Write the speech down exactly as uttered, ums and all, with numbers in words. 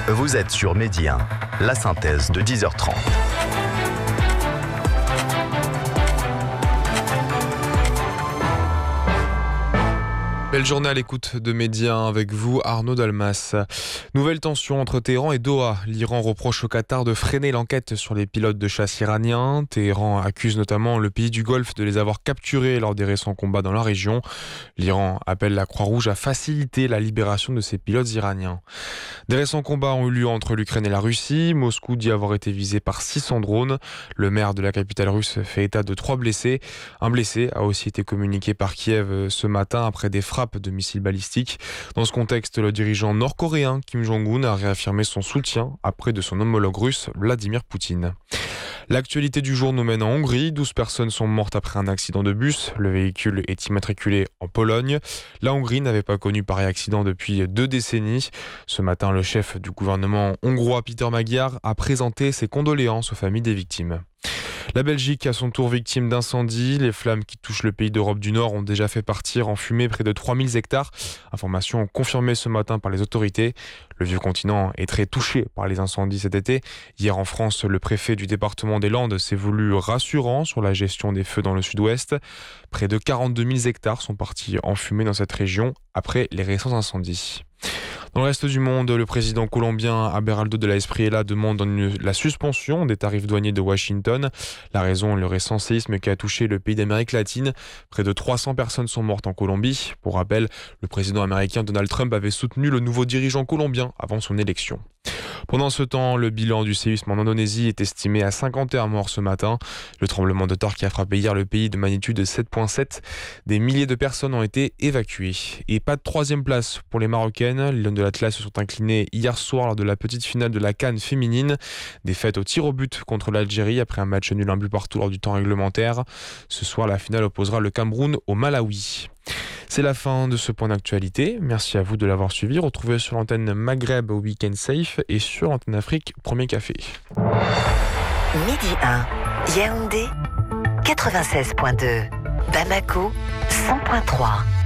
Vous êtes sur Midi un, la synthèse de dix heures trente. Belle journée à l'écoute de Midi un avec vous, Arnaud Dalmas. Nouvelle tension entre Téhéran et Doha. L'Iran reproche au Qatar de freiner l'enquête sur les pilotes de chasse iraniens. Téhéran accuse notamment le pays du Golfe de les avoir capturés lors des récents combats dans la région. L'Iran appelle la Croix-Rouge à faciliter la libération de ces pilotes iraniens. Des récents combats ont eu lieu entre l'Ukraine et la Russie. Moscou dit avoir été visé par six cents drones. Le maire de la capitale russe fait état de trois blessés. Un blessé a aussi été communiqué par Kiev ce matin après des frappes de missiles balistiques. Dans ce contexte, le dirigeant nord-coréen Kim Jong-un a réaffirmé son soutien auprès de son homologue russe Vladimir Poutine. L'actualité du jour nous mène en Hongrie. douze personnes sont mortes après un accident de bus. Le véhicule est immatriculé en Pologne. La Hongrie n'avait pas connu pareil accident depuis deux décennies. Ce matin, le chef du gouvernement hongrois, Péter Magyar, a présenté ses condoléances aux familles des victimes. La Belgique, à son tour victime d'incendie. Les flammes qui touchent le pays d'Europe du Nord ont déjà fait partir en fumée près de trois mille hectares. Information confirmée ce matin par les autorités. Le vieux continent est très touché par les incendies cet été. Hier en France, le préfet du département des Landes s'est voulu rassurant sur la gestion des feux dans le sud-ouest. Près de quarante-deux mille hectares sont partis en fumée dans cette région après les récents incendies. Dans le reste du monde, le président colombien Abelardo de la Espriella demande une, la suspension des tarifs douaniers de Washington. La raison, le récent séisme qui a touché le pays d'Amérique latine. Près de trois cents personnes sont mortes en Colombie. Pour rappel, le président américain Donald Trump avait soutenu le nouveau dirigeant colombien avant son élection. Pendant ce temps, le bilan du séisme en Indonésie est estimé à cinquante et un morts ce matin. Le tremblement de terre qui a frappé hier le pays de magnitude sept virgule sept. Des milliers de personnes ont été évacuées. Et pas de troisième place pour les Marocaines. Les Lions de l'Atlas se sont inclinés hier soir lors de la petite finale de la CAN féminine. Défaite au tir au but contre l'Algérie après un match nul un but partout lors du temps réglementaire. Ce soir, la finale opposera le Cameroun au Malawi. C'est la fin de ce point d'actualité. Merci à vous de l'avoir suivi. Retrouvez sur l'antenne Maghreb au Weekend Safe et sur l'antenne Afrique Premier Café. Midi un, Yaoundé quatre-vingt-seize virgule deux, Bamako cent virgule trois.